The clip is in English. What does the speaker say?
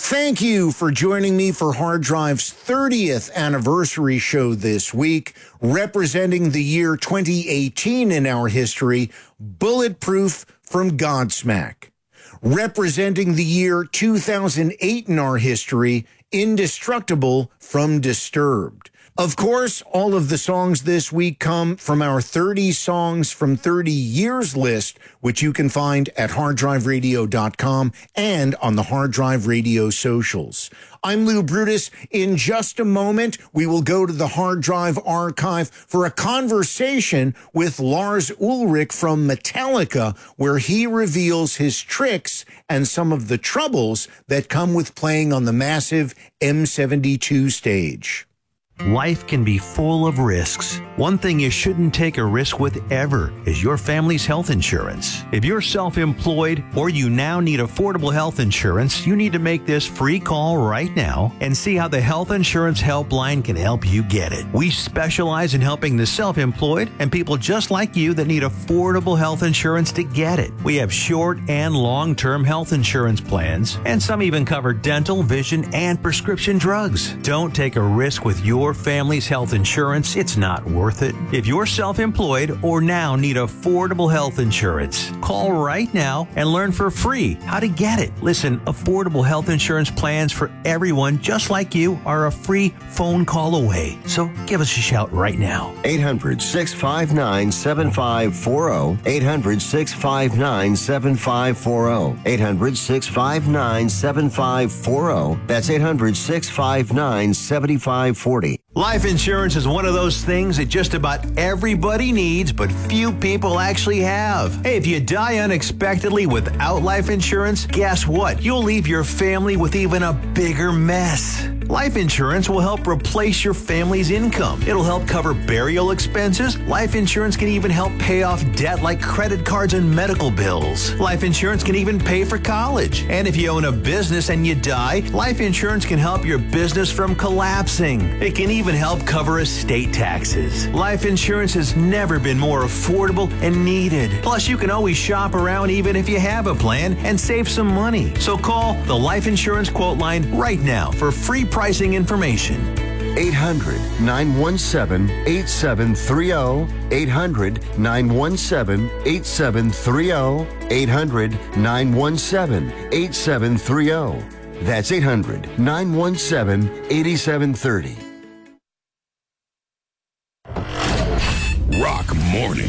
Thank you for joining me for Hard Drive's 30th anniversary show this week, representing the year 2018 in our history, Bulletproof from Godsmack. Representing the year 2008 in our history, Indestructible from Disturbed. Of course, all of the songs this week come from our 30 Songs from 30 Years list, which you can find at harddriveradio.com and on the Hard Drive Radio socials. I'm Lou Brutus. In just a moment, we will go to the Hard Drive archive for a conversation with Lars Ulrich from Metallica, where he reveals his tricks and some of the troubles that come with playing on the massive M72 stage. Life can be full of risks. One thing you shouldn't take a risk with ever is your family's health insurance. If you're self-employed or you now need affordable health insurance, you need to make this free call right now and see how the Health Insurance Helpline can help you get it. We specialize in helping the self-employed and people just like you that need affordable health insurance to get it. We have short and long-term health insurance plans, and some even cover dental, vision, and prescription drugs. Don't take a risk with your family's health insurance. It's not worth it. If you're self-employed or now need affordable health insurance, call right now and learn for free how to get it. Listen, affordable health insurance plans for everyone just like you are a free phone call away. So give us a shout right now. 800-659-7540. 800-659-7540. 800-659-7540. That's 800-659-7540. Life insurance is one of those things that just about everybody needs, but few people actually have. Hey, if you die unexpectedly without life insurance, guess what? You'll leave your family with even a bigger mess. Life insurance will help replace your family's income. It'll help cover burial expenses. Life insurance can even help pay off debt like credit cards and medical bills. Life insurance can even pay for college. And if you own a business and you die, life insurance can help your business from collapsing. It can even help cover estate taxes. Life insurance has never been more affordable and needed. Plus, you can always shop around even if you have a plan and save some money. So call the Life Insurance Quote Line right now for free pricing information. 800-917-8730. 800-917-8730. 800-917-8730. That's 800-917-8730. Rock Morning.